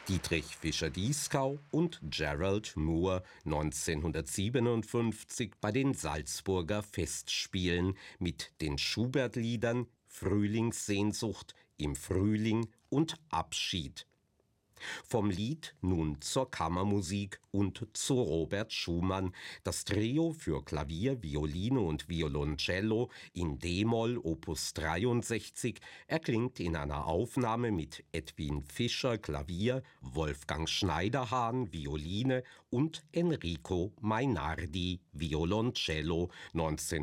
Dietrich Fischer-Dieskau und Gerald Moore 1957 bei den Salzburger Festspielen mit den Schubert-Liedern Frühlingssehnsucht, Im Frühling und Abschied. Vom Lied nun zur Kammermusik und zu Robert Schumann, das Trio für Klavier, Violine und Violoncello in d-Moll Opus 63 erklingt in einer Aufnahme mit Edwin Fischer Klavier, Wolfgang Schneiderhahn Violine und Enrico Mainardi Violoncello 1957